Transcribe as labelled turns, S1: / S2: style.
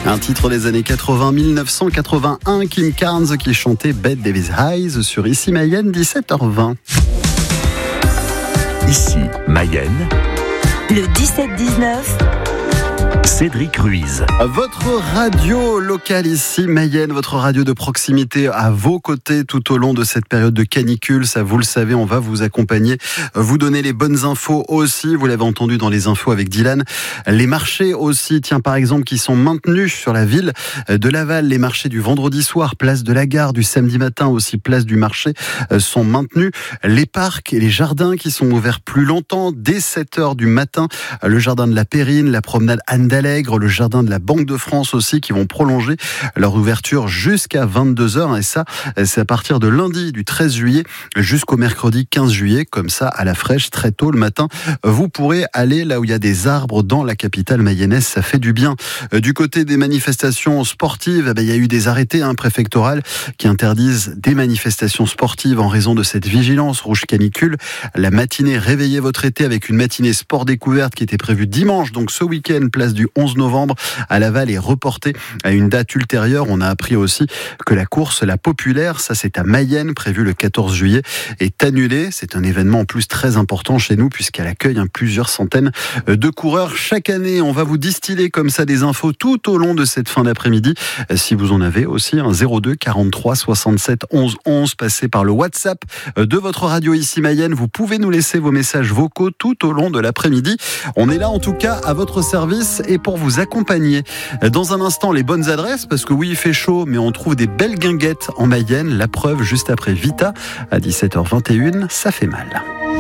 S1: Un titre des années 80, 1981, Kim Carnes qui chantait Bette Davis Eyes sur Ici Mayenne, 17h20.
S2: Ici Mayenne,
S3: le 17-19.
S2: Cédric Ruiz.
S1: Votre radio locale ici, Mayenne, votre radio de proximité à vos côtés tout au long de cette période de canicule. Ça, vous le savez, on va vous accompagner, vous donner les bonnes infos aussi. Vous l'avez entendu dans les infos avec Dylan. Les marchés aussi, tiens, par exemple, qui sont maintenus sur la ville de Laval. Les marchés du vendredi soir, place de la Gare, du samedi matin aussi, place du marché, sont maintenus. Les parcs et les jardins qui sont ouverts plus longtemps, dès 7h du matin. Le jardin de la Périne, la promenade Anne d'Allègre, le jardin de la Banque de France aussi, qui vont prolonger leur ouverture jusqu'à 22h. Et ça, c'est à partir de lundi du 13 juillet jusqu'au mercredi 15 juillet. Comme ça, à la fraîche, très tôt le matin, vous pourrez aller là où il y a des arbres dans la capitale mayonnaise. Ça fait du bien. Du côté des manifestations sportives, il y a eu des arrêtés préfectorales qui interdisent des manifestations sportives en raison de cette vigilance rouge canicule. La matinée Réveillez votre été avec une matinée sport découverte qui était prévue dimanche, donc ce week-end, place du 11 novembre à Laval, est reportée à une date ultérieure. On a appris aussi que la course, la populaire, ça c'est à Mayenne, prévue le 14 juillet, est annulée. C'est un événement en plus très important chez nous puisqu'elle accueille plusieurs centaines de coureurs chaque année. On va vous distiller comme ça des infos tout au long de cette fin d'après-midi. Si vous en avez aussi, 02 43 67 11 11, passez par le WhatsApp de votre radio ici Mayenne. Vous pouvez nous laisser vos messages vocaux tout au long de l'après-midi. On est là en tout cas à votre service et pour vous accompagner. Dans un instant, les bonnes adresses, parce que oui, il fait chaud, mais on trouve des belles guinguettes en Mayenne. La preuve juste après Vita, à 17h21, ça fait mal.